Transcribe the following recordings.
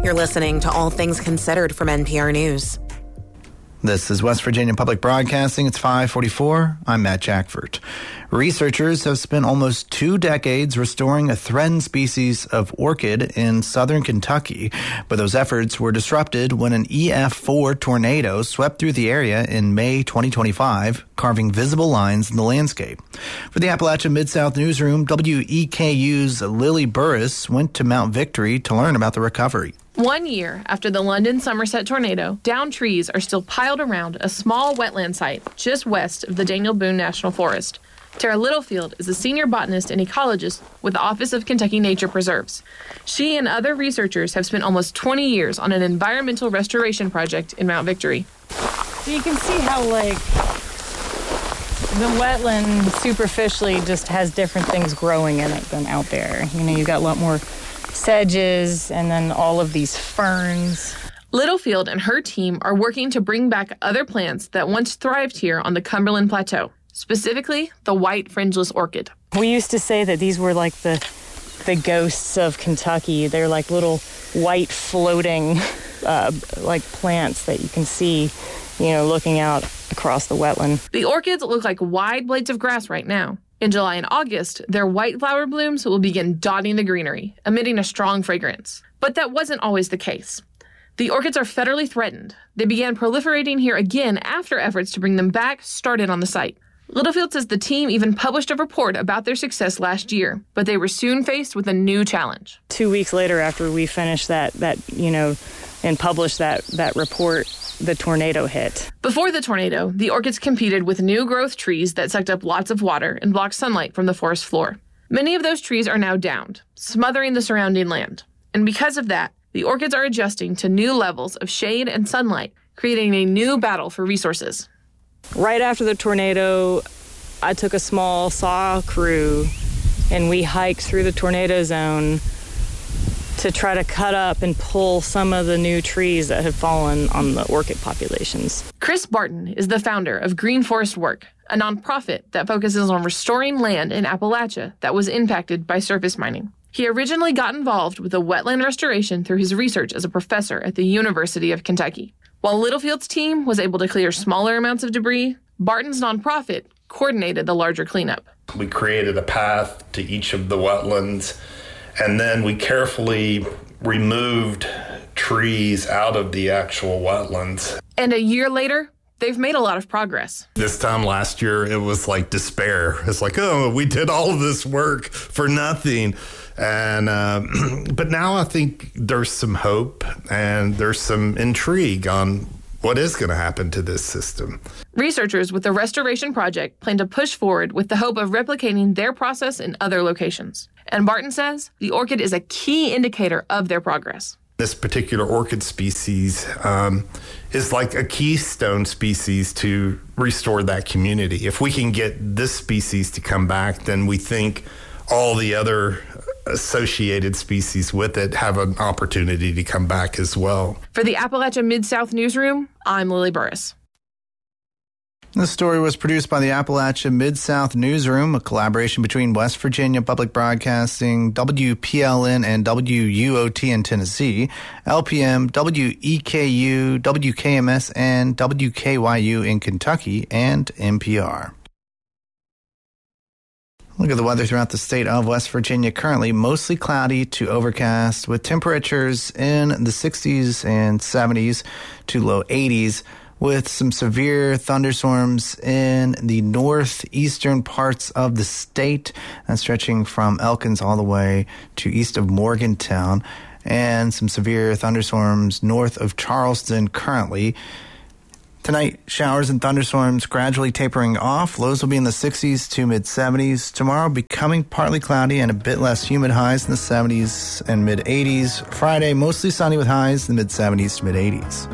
You're listening to All Things Considered from NPR News. This is West Virginia Public Broadcasting. It's 5:44. I'm Matt Jackford. Researchers have spent almost 2 decades restoring a threatened species of orchid in southern Kentucky, but those efforts were disrupted when an EF4 tornado swept through the area in May 2025, carving visible lines in the landscape. For the Appalachia Mid-South Newsroom, WEKU's Lily Burris went to Mount Victory to learn about the recovery. 1 year after the London-Somerset tornado, downed trees are still piled around a small wetland site just west of the Daniel Boone National Forest. Tara Littlefield is a senior botanist and ecologist with the Office of Kentucky Nature Preserves. She and other researchers have spent almost 20 years on an environmental restoration project in Mount Victory. So you can see how, the wetland superficially just has different things growing in it than out there. You've got a lot more sedges and then all of these ferns. Littlefield and her team are working to bring back other plants that once thrived here on the Cumberland Plateau, specifically the white fringeless orchid. We used to say that these were like the ghosts of Kentucky. They're like little white floating plants that you can see, looking out across the wetland. The orchids look like wide blades of grass right now. In July and August, their white flower blooms will begin dotting the greenery, emitting a strong fragrance. But that wasn't always the case. The orchids are federally threatened. They began proliferating here again after efforts to bring them back started on the site. Littlefield says the team even published a report about their success last year, but they were soon faced with a new challenge. 2 weeks later, after we finished that and published that report, the tornado hit. Before the tornado, the orchids competed with new growth trees that sucked up lots of water and blocked sunlight from the forest floor. Many of those trees are now downed, smothering the surrounding land. And because of that, the orchids are adjusting to new levels of shade and sunlight, creating a new battle for resources. Right after the tornado, I took a small saw crew and we hiked through the tornado zone to try to cut up and pull some of the new trees that had fallen on the orchid populations. Chris Barton is the founder of Green Forest Work, a nonprofit that focuses on restoring land in Appalachia that was impacted by surface mining. He originally got involved with the wetland restoration through his research as a professor at the University of Kentucky. While Littlefield's team was able to clear smaller amounts of debris, Barton's nonprofit coordinated the larger cleanup. We created a path to each of the wetlands, and then we carefully removed trees out of the actual wetlands. And a year later, they've made a lot of progress. This time last year, it was like despair. It's like, oh, we did all of this work for nothing. And but now I think there's some hope and there's some intrigue on what is going to happen to this system. Researchers with the Restoration Project plan to push forward with the hope of replicating their process in other locations. And Barton says the orchid is a key indicator of their progress. This particular orchid species is like a keystone species to restore that community. If we can get this species to come back, then we think all the other associated species with it have an opportunity to come back as well. For the Appalachia Mid-South Newsroom, I'm Lily Burris. This story was produced by the Appalachia Mid-South Newsroom, a collaboration between West Virginia Public Broadcasting, WPLN, and WUOT in Tennessee, LPM, WEKU, WKMS, and WKYU in Kentucky, and NPR. Look at the weather throughout the state of West Virginia. Currently mostly cloudy to overcast with temperatures in the 60s and 70s to low 80s with some severe thunderstorms in the northeastern parts of the state, stretching from Elkins all the way to east of Morgantown, and some severe thunderstorms north of Charleston currently. Tonight, showers and thunderstorms gradually tapering off. Lows will be in the 60s to mid-70s. Tomorrow, becoming partly cloudy and a bit less humid, highs in the 70s and mid-80s. Friday, mostly sunny with highs in the mid-70s to mid-80s.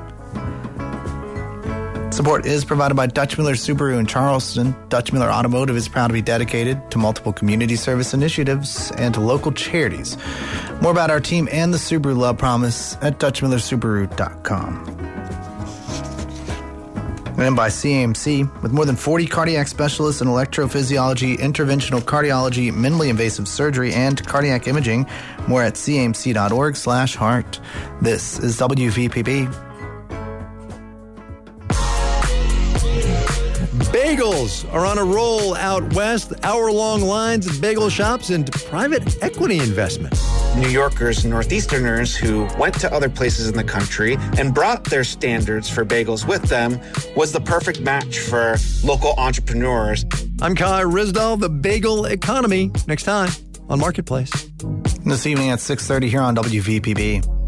Support is provided by Dutch Miller Subaru in Charleston. Dutch Miller Automotive is proud to be dedicated to multiple community service initiatives and to local charities. More about our team and the Subaru Love Promise at DutchMillerSubaru.com. And by CAMC, with more than 40 cardiac specialists in electrophysiology, interventional cardiology, minimally invasive surgery, and cardiac imaging. More at cmc.org/heart. This is WVPB. Bagels are on a roll out west. Hour-long lines at bagel shops and private equity investment. New Yorkers and Northeasterners who went to other places in the country and brought their standards for bagels with them was the perfect match for local entrepreneurs. I'm Kai Ryssdal, the bagel economy. Next time on Marketplace. This evening at 6:30 here on WVPB.